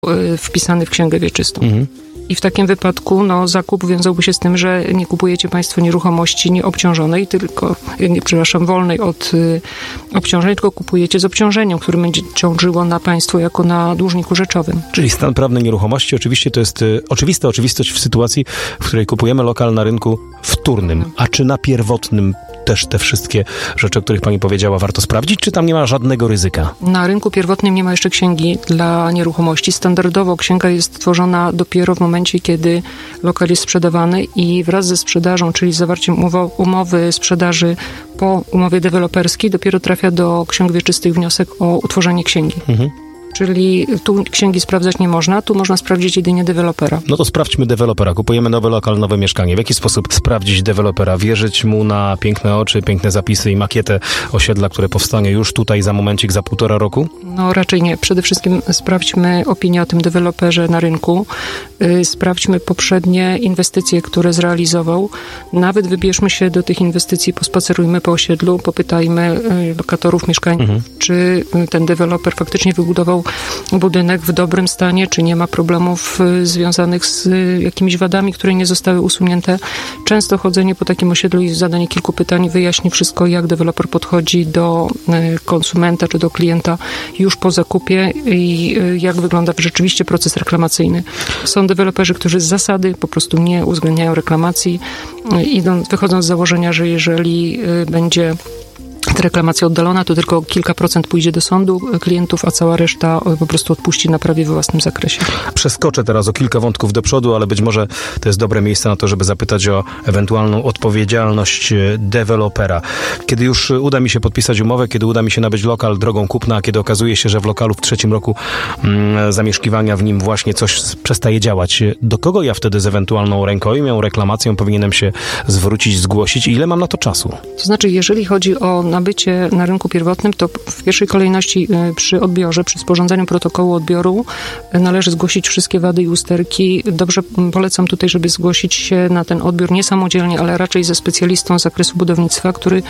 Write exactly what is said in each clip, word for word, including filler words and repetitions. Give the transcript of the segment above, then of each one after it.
wpisany w księgę wieczystą. Mhm. I w takim wypadku no, zakup wiązałby się z tym, że nie kupujecie państwo nieruchomości nieobciążonej, tylko, nie, przepraszam, wolnej od y, obciążeń, tylko kupujecie z obciążeniem, które będzie ciążyło na państwo jako na dłużniku rzeczowym. Czyli stan prawny nieruchomości oczywiście to jest y, oczywista oczywistość w sytuacji, w której kupujemy lokal na rynku wtórnym. A czy na pierwotnym też te wszystkie rzeczy, o których pani powiedziała, warto sprawdzić, czy tam nie ma żadnego ryzyka? Na rynku pierwotnym nie ma jeszcze księgi dla nieruchomości. Standardowo księga jest tworzona dopiero w momencie, kiedy lokal jest sprzedawany i wraz ze sprzedażą, czyli zawarciem umo- umowy sprzedaży po umowie deweloperskiej, dopiero trafia do ksiąg wieczystych wniosek o utworzenie księgi. Mhm. Czyli tu księgi sprawdzać nie można, tu można sprawdzić jedynie dewelopera. No to sprawdźmy dewelopera. Kupujemy nowy lokal, nowe mieszkanie. W jaki sposób sprawdzić dewelopera? Wierzyć mu na piękne oczy, piękne zapisy i makietę osiedla, które powstanie już tutaj za momencik, za półtora roku? No raczej nie. Przede wszystkim sprawdźmy opinię o tym deweloperze na rynku. Yy, sprawdźmy poprzednie inwestycje, które zrealizował. Nawet wybierzmy się do tych inwestycji, pospacerujmy po osiedlu, popytajmy yy, lokatorów, mieszkańców, mhm. czy yy, ten deweloper faktycznie wybudował budynek w dobrym stanie, czy nie ma problemów y, związanych z y, jakimiś wadami, które nie zostały usunięte. Często chodzenie po takim osiedlu i zadanie kilku pytań wyjaśni wszystko, jak deweloper podchodzi do y, konsumenta czy do klienta już po zakupie i y, jak wygląda rzeczywiście proces reklamacyjny. Są deweloperzy, którzy z zasady po prostu nie uwzględniają reklamacji, y, idą, wychodzą z założenia, że jeżeli y, będzie ta reklamacja oddalona, to tylko kilka procent pójdzie do sądu klientów, a cała reszta po prostu odpuści na prawie we własnym zakresie. Przeskoczę teraz o kilka wątków do przodu, ale być może to jest dobre miejsce na to, żeby zapytać o ewentualną odpowiedzialność dewelopera. Kiedy już uda mi się podpisać umowę, kiedy uda mi się nabyć lokal drogą kupna, a kiedy okazuje się, że w lokalu w trzecim roku mm, zamieszkiwania w nim właśnie coś przestaje działać, do kogo ja wtedy z ewentualną rękojmią, reklamacją powinienem się zwrócić, zgłosić i ile mam na to czasu? To znaczy, jeżeli chodzi o nabycie na rynku pierwotnym, to w pierwszej kolejności przy odbiorze, przy sporządzeniu protokołu odbioru należy zgłosić wszystkie wady i usterki. Dobrze polecam tutaj, żeby zgłosić się na ten odbiór nie samodzielnie, ale raczej ze specjalistą z zakresu budownictwa, który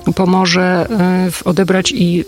pomoże odebrać i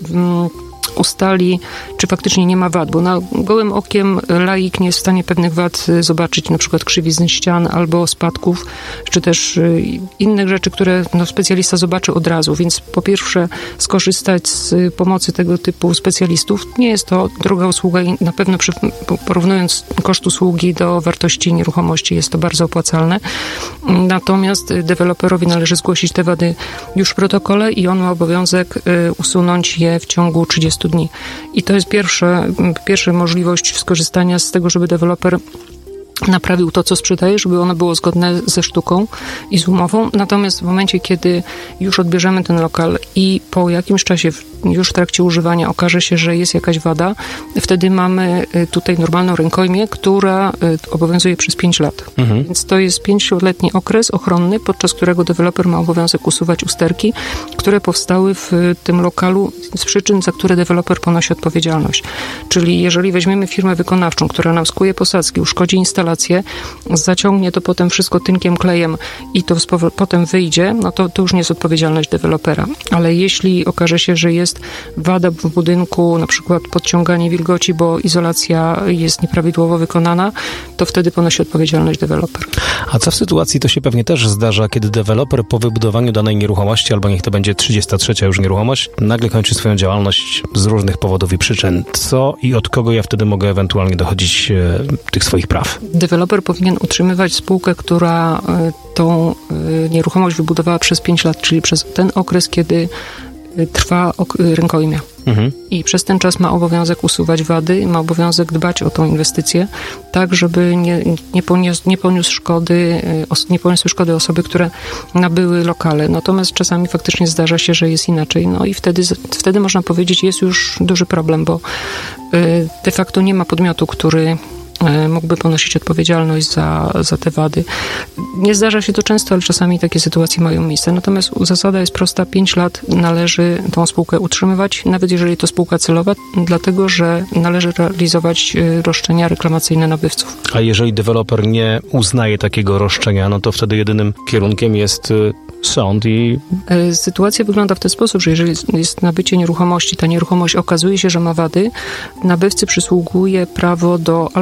ustali, czy faktycznie nie ma wad, bo na gołym okiem laik nie jest w stanie pewnych wad zobaczyć, na przykład krzywizny ścian albo spadków, czy też innych rzeczy, które no, specjalista zobaczy od razu, więc po pierwsze skorzystać z pomocy tego typu specjalistów. Nie jest to droga usługa i na pewno przy, porównując koszt usługi do wartości nieruchomości jest to bardzo opłacalne. Natomiast deweloperowi należy zgłosić te wady już w protokole i on ma obowiązek usunąć je w ciągu trzydziestu dni. I to jest pierwsze, pierwsza możliwość skorzystania z tego, żeby deweloper naprawił to, co sprzedaje, żeby ono było zgodne ze sztuką i z umową. Natomiast w momencie, kiedy już odbierzemy ten lokal i po jakimś czasie, już w trakcie używania okaże się, że jest jakaś wada, wtedy mamy tutaj normalną rękojmię, która obowiązuje przez pięć lat. Mhm. Więc to jest pięcioletni okres ochronny, podczas którego deweloper ma obowiązek usuwać usterki, które powstały w tym lokalu z przyczyn, za które deweloper ponosi odpowiedzialność. Czyli jeżeli weźmiemy firmę wykonawczą, która nam skuje posadzki, uszkodzi instalację, zaciągnie to potem wszystko tynkiem, klejem i to spowo- potem wyjdzie, no to, to już nie jest odpowiedzialność dewelopera. Ale jeśli okaże się, że jest wada w budynku, na przykład podciąganie wilgoci, bo izolacja jest nieprawidłowo wykonana, to wtedy ponosi odpowiedzialność deweloper. A co w sytuacji, to się pewnie też zdarza, kiedy deweloper po wybudowaniu danej nieruchomości, albo niech to będzie trzydziesta trzecia już nieruchomość, nagle kończy swoją działalność z różnych powodów i przyczyn. Co i od kogo ja wtedy mogę ewentualnie dochodzić e, tych swoich praw? Deweloper powinien utrzymywać spółkę, która tą nieruchomość wybudowała przez pięć lat, czyli przez ten okres, kiedy trwa rękojmia. Mhm. I przez ten czas ma obowiązek usuwać wady, ma obowiązek dbać o tą inwestycję, tak, żeby nie, nie, poniósł, nie poniósł szkody, nie poniosły szkody osoby, które nabyły lokale. Natomiast czasami faktycznie zdarza się, że jest inaczej. No i wtedy, wtedy można powiedzieć, jest już duży problem, bo de facto nie ma podmiotu, który mógłby ponosić odpowiedzialność za, za te wady. Nie zdarza się to często, ale czasami takie sytuacje mają miejsce. Natomiast zasada jest prosta. Pięć lat należy tą spółkę utrzymywać, nawet jeżeli to spółka celowa, dlatego, że należy realizować roszczenia reklamacyjne nabywców. A jeżeli deweloper nie uznaje takiego roszczenia, no to wtedy jedynym kierunkiem jest sąd i... Sytuacja wygląda w ten sposób, że jeżeli jest nabycie nieruchomości, ta nieruchomość okazuje się, że ma wady, nabywcy przysługuje prawo do